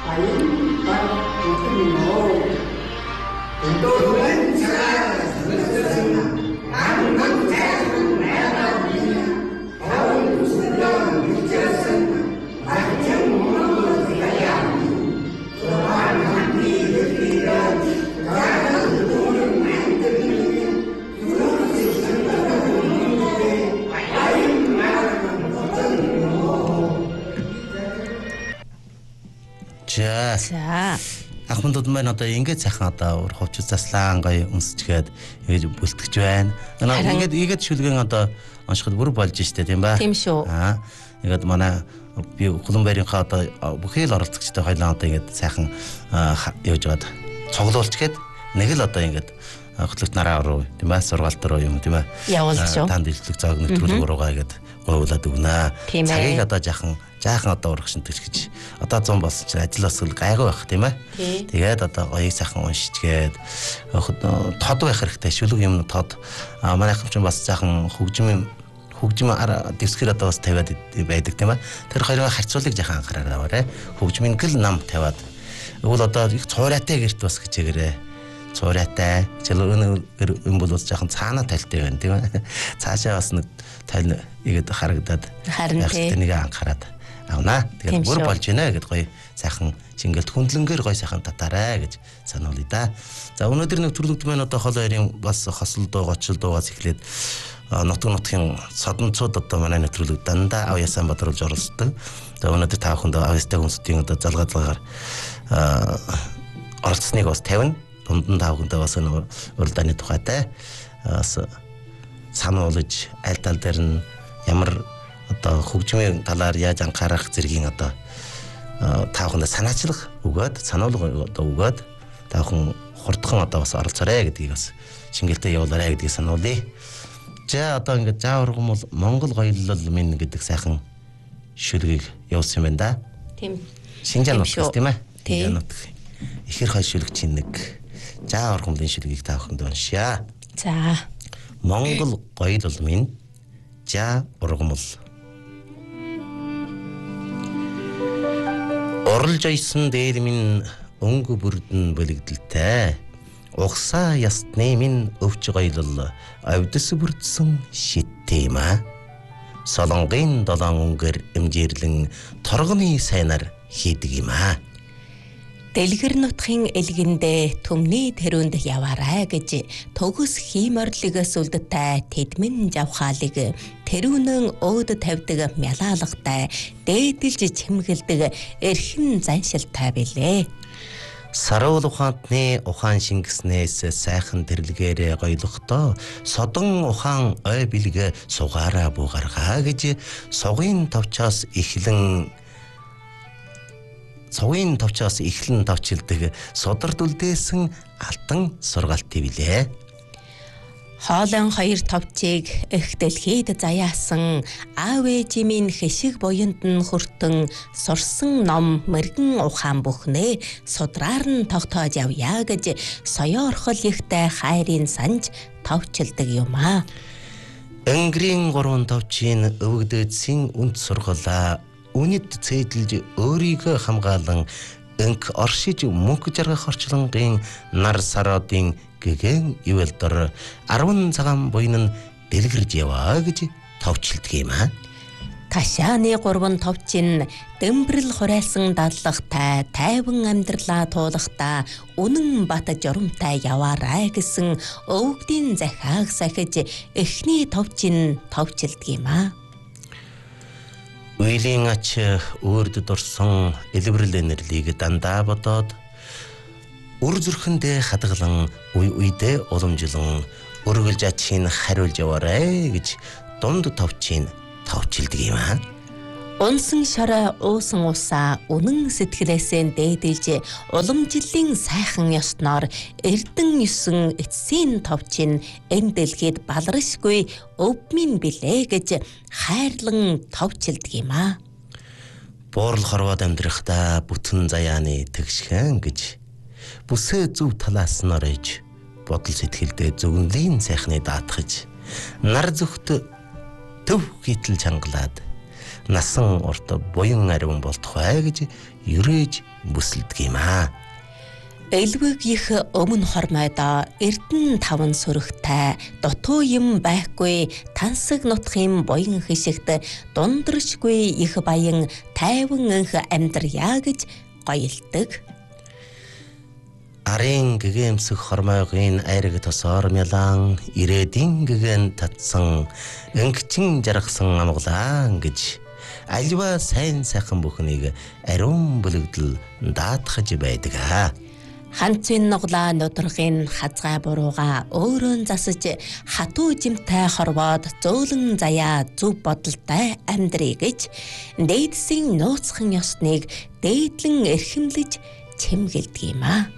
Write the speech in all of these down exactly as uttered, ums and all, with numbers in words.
За. Ахмадууд маань одоо ингээд сайхан одоо хувьч заслаан гоё өмсчгээд ингэж бүлтгэж байна. Ингээд ингээд шүлгэн одоо онцгод бүр болж штэ тийм ба. Тийм шүү. Аа. Ингээд манай би Хуланбайрынхаа одоо бүхэл оролцогчтой хоёлаа одоо ингээд сайхан явж байгаад цуглуулчгээд нэг л одоо ингээд хөтлөгч нараа руу тийм ба сургаалт руу юм тийм ба. Явуулж шүү. Танд илчлэг зоог нэвтрүүлэг руугаа ингээд гойлаад өгнө. Цагийг одоо жаахан жаахан одоо урагшинтгч гэж одоо зам болсон чинь ажил бас гайгүй байх тийм ээ. Тэгээд одоо гоёг сайхан уншичгээд тод байх хэрэгтэй. Шүлэг юм тод. А манайхан ч бас жаахан хөгжим хөгжим дэвсгэр одоо бас тавиад байдаг тийм ээ. Тэр хоёроо харьцуулыг жаахан анхаараа аваарэ. Хөгжмийн гэл нам тавиад. Тэгвэл одоо их цуурайтай гэрт бас гэжээрээ. Цуурайтай. Жил юм бол бас жаахан цаана талтай байна тийм ээ. Цаашаа бас нэг тал игээд харагдаад харин нэг анхаарад авнаа. Тэгээд бүр болж байна гэд гоё сайхан шингэлт хүндлэнгээр гоё сайхан татаарай гэж сануулъя да. За өнөөдөр нэг төрлөختд маань одоо хол хоёрын бас хосолдоо гочлдоогоос эхлээд нутг нутгийн содонцууд одоо манай нэвтрүүлэг дандаа авьяасаа бодруулж оролцдог. За өнөөдөр та бүхэнд авьяастай хүмүүсийн одоо залгаалгаар оролцсныг бас тавина. Дунд нь та бүхэнд бас уралдааны тухайтай бас сануулж аль тал дээр нь ямар одоо хөгжмийн талаар яаж анхаарах зэргийн одоо та бүхэнд санаачлах өгөөд сануулга одоо өгөөд та бүхэн хурдхан одоо бас оролцоорой гэдгийг бас шингэлтэд явуулаарай гэдгийг сануулъя. За одоо ингээд заа ургам бол Монгол гоёлол минь гэдэг сайхан шүлгийг явуулсан юм байна да. Тийм. Шинжаан нутгаас тийм ээ. Тийм. Ихэр хой шүлгчийн нэг заа ургамлын шүлгийг та бүхэнд уншия. За. Монгол гоёлол минь заа ургамл. Орлж айсан дээр минь өнгө бүрдэн бөлөгдөлтэй. Ухсаа ясны минь өвч гоёлол авдас бүрдсэн шиттэй юм аа. Солонгын долоон өнгөр эмжээрлэн торгоны сайнаар хийдэг юм аа. Дэлгэр нутгийн элгэндээ төмний тэрүүнд яваарай гэж төгс хийморлигээс үлдтэй тэдмэн жавхаалыг тэрүүнэн өөд тавьдаг мялаалгатай дээдэлж чимгэлдэг эрхэн заншилтай билээ. Саруул ухаантны ухаан шингэснээс сайхан тэрлэгээрээ гоёлохдоо содон ухаан ой бэлгэ сугаараа буугаргаа гэж сугын товчоос эхлэн Цовын товчоос эхлэн товчилдэг содорд үлдээсэн алтан сургаалт билээ. Хоолон хоёр товчийг их дэлхийд заяасан аав ээжийн хэшиг буянд нь хүртэн сурсан ном мэргэн ухаан бүхнээ судраар нь тогтоож явъя гэж соёо орхол ихтэй хайрын санж товчилдаг юм аа. Өнгөрийн гурван товчийн өвөгдөөдсийн үнд сургалаа үнэт цээдэлж өөрийгөө хамгаалan өнк оршиж мөнх жаргах орчлонгийн нар сародын гэгэн ивэлдор арван цагаан буйн нь дэлгэрж яваа гэж товчлдог юм аа. Ташааны гурван товчин дэмбэрэл хураалсан дадлахтай тайван амьдралаа туулахдаа үнэн бат журамтай яваарай гэсэн өвгдийн захиаг сахиж эхний товчин товчилдог юм аа. Үеийн ач өөрд дурсан элбэрэл энерлиг дандаа бодоод үр зүрхэндээ хадгалан үе үедээ уламжлан өргөлж ачийн хариулж яваарай гэж дунд товчийн товчилдаг юм аа. Унсан шороо уусан усаа үнэн сэтгэлээсээ дээдэлж уламжлалын сайхан ёсноор эрдэн юсэн эцсийн товчин энэ дэлхийд баларшгүй өв минь билээ гэж хайрлан товчилдаг юм аа. Буурал хорвоод амьдрахдаа бүтэн заяаны тэгшхэн гэж бүсээ зөв талаас нь орж бодол сэтгэлдээ зөвнлийн сайхны даатгаж нар зүхт төв хитэл чангалаад насан урт буян ариун болтугай гэж ерөөж бүсэлдэг юм аа. Элвэг их өмнө хормойдоо эрдэн таван сүрэгтэй дутуу юм байхгүй тансаг нутгийн буян хишигт дундршгүй их баян тайван анх амьдрья гэж гоёлдог. Арын гэгээмсэх хормойгийн айраг тосоор мялан ирээдийн гэгэн татсан өнгөчин жаргасан амгалаан гэж альва сайн сайхан бүхнийг ариун бүлэгдэл даатгаж байдаг аа. Ханцын нуглаа нудрахын хазгай бурууга өөрөө засаж хатуу жимтэй хорвоод зөөлөн заяа зүв бодолтой амьдрий гэж дээдсийн нууцхан ёсныг дээдлэн эрхэмлэж чимгэлдэг юм аа.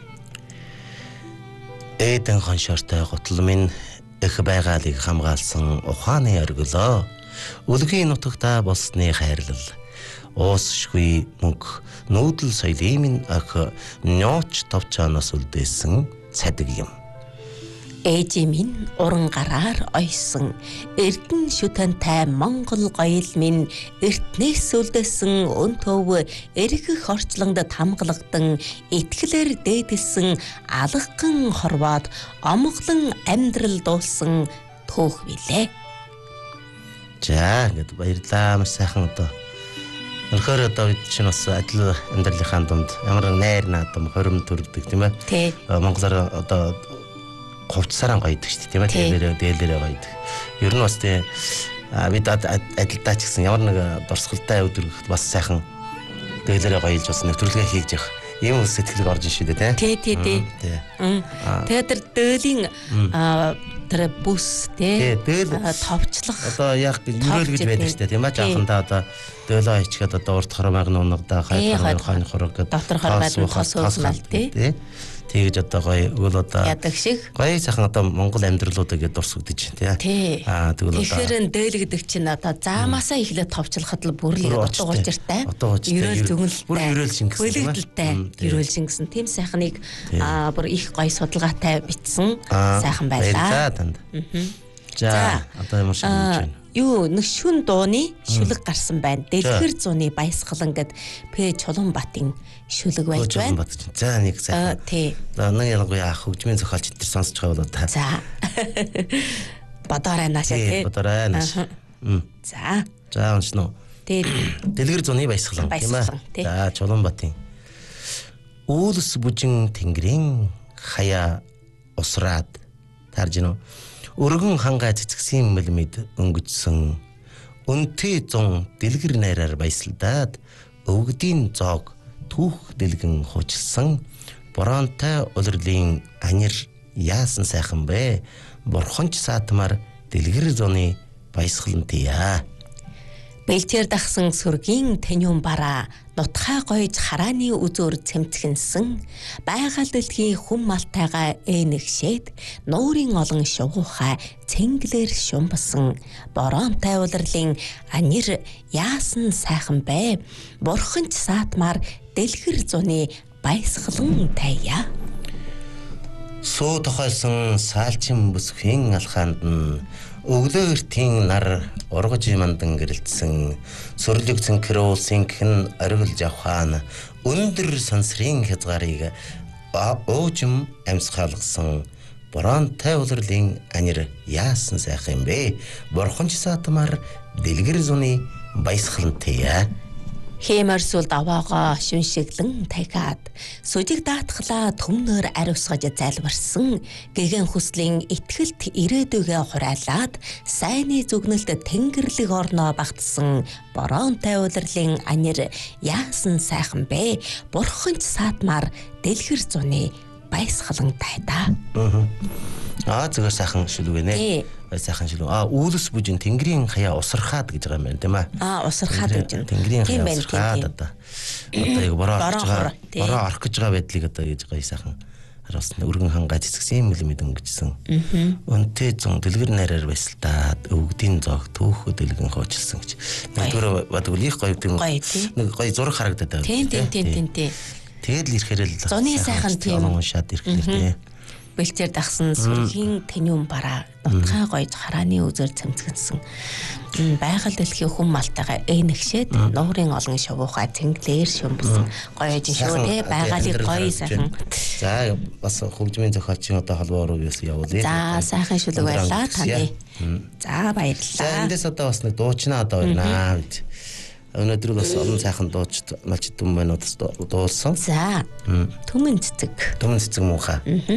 Эдэн хоншортой гутал минь их байгаалыг хамгаалсан ухааны оргилоо. Үлгийн нутагта болсны хайрлал. Уусшгүй мөнх нүүдэл соёлын минь ах нёоч товчоноос үлдээсэн цадиг юм. Ээжи минь уран гараар ойсон эрдэн шүтэнтэй Монгол гоёл минь эртнээс үлдээсэн өн төв эргэх орчлонд хамгалагдан итгэлээр дээдэлсэн алган хорвоод омглон амьдрал дуулсан төөх билээ. За гэд баярлаа маш сайхан одоо өнөхөр одоо бид чинь бас адил амьдралынхаа дунд ямар найр наадам хорим төрдөг тийм ээ. Монголоор одоо хувцсараа гоёдаг шүү дээ тийм ээ. Дээлэрээ дээлэрээ гоёдаг. Ер нь бас тийм бид адилдаа ч гэсэн ямар нэг дурсгалтай өдрөгт бас сайхан дээлэрээ гоёлж бас нэвтрүүлгээ хийж явах ийм сэтгэлэг орж шүү дээ тийм. Тий, тий, тий. Тэгээд тэр дээлийн тэр бүс тий товчлох одоо яг ерөөл гэж байдаг шүү дээ тийм ээ. Жаахандаа одоо дөөлөө ичгээд одоо урд хормойг нуунагда хайр хааны хураг гэдэг дотор хормойд нь тос уусмал тий. Тэгж одоо гоё өгөл одоо ядаг шиг гоё сайхан одоо Монгол амьдралуудаа гээд дурсагдаж тий. Аа тэгвэл одоо тэгэхээр дээлэгдэг чинь одоо заамаасаа эхлээд товчлоход л бүр л утга учиртай. Ерөөл зүгнэлтэй. Бүр ерөөл шингэсэн тийм ээ. Ерөөл шингэсэн. Тэм сайхныг аа бүр их гоё судалгаатай бичсэн сайхан байлаа. За одоо ямар шиг юм бэ? Юу нэг шүн дууны шүлэг гарсан байна. Дэлгэр зууны баясгалан гэд П Чулуунбатын шүлэг байж байна. За нэг сайхан. Тий. За нэг ялангуяа хөгжмийн зохиолч энэ сонсож байгаа бол та. За. Бодорой наашаа тий. Бодорой нааш. За. За уншно. Тий. Дэлгэр зууны баясгалан тийм ээ. За Чулуунбатын. Үүлс бүжин тэнгэрийн хаяа усраад тарж гинөө. Өргөн хангаа цэцгсийн мэлмэд өнгөцсөн өнтэй зун дэлгэр найраар баясалдаад өвгдийн зоог түүх дэлгэн хуучилсан боронтой улирлын анир яасан сайхан бэ бурханч саатмаар дэлгэр зуны баясгалантайя. Бэлчээр дагсан сүргийн таньюун бараа нутхаа гойж харааны үзүүр цэмцгэнсэн байгаль дэлхийн хүм малтайгаа энэгшээд нуурын олон шугуухай цэнгэлэр шумбасан боронтой улирлын анир яасан сайхан бэ бурханч саатмаар дэлгэр зуны баясгалан тайя. Суу тохиолсон саалчин бүсгийн алхаанд нь өглөө эртийн нар ургаж мандан гэрэлтсэн сүрлэг цэнхэр уулсын хэн оргилж авхаана өндөр сансрын хязгаарыг уужим амьсгалгасан боронтой улирлын анир яасан сайхан юм бэ бурханч саатмаар дэлгэр зуны баясгалантайя. Хэмэрсүүл даваага шүншиглэн тахиад сүжиг даатглаа төмнөр ариусгаж залбирсан гэгэн хүслийн итгэлт ирээдүгээ хураалаад сайны зүгнэлт тэнгэрлэг орноо багтсан боронтой улирлын анир яасан сайхан бэ бурханч саатмаар дэлгэр зуны баясгалан тайда. Аа зүгээр сайхан шүлэг нэ. Сайхан шүлэг. Аа үүлс бүжин тэнгэрийн хаяа усархаад гэж байгаа юм байна тийм ээ. Аа усархаад гэж байна. Тэнгэрийн хаяа усархаад одоо. Одоо яг бороо орж байгаа. Бороо орох гэж байгаа байдлыг одоо гэж гоё сайхан харуулсан. Өргөн хангаа цэцгсэн мэлмэд өнгөжсөн. Өнтэй зун дэлгэр найраар баясалдаад өвгдийн зоог түүхөө дэлгэн хоочилсан гэж. Нэгдүгээр бадгүй их гоё тийм. Нэг гоё зураг харагдаад байна. Тийм тийм тийм тийм. Тэгэл ирэхээр л зуны сайхан тийм уншаад ирэхээр тийм. бэлчээр дагсан сүргийн тэнюм бараа нутгаа гойж харааны үзээр цэмцгэдсэн байгаль дэлхийн хүм малтайгаа энэгшээд нуурын олон шувуухай цэнгэлээр шөмбсөн гоё ажин шүү те байгалыг гоё сайхан. За бас хөгжмийн зохиолчийн одоо холбоо руу юус явуулъя. За сайхан шүлэг байлаа таны. За баярлалаа. За эндээс одоо бас нэг дуучнаа одоо байна гэж. Өнөөдөр бас олон сайхан дууч малч дүмэнүүд дуулсан. За түмэн цэцэг. Түмэн цэцэг муухай. Аа.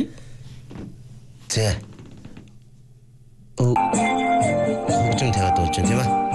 За. Оо. Хөгжим тавиад дуулж байна тийм ээ.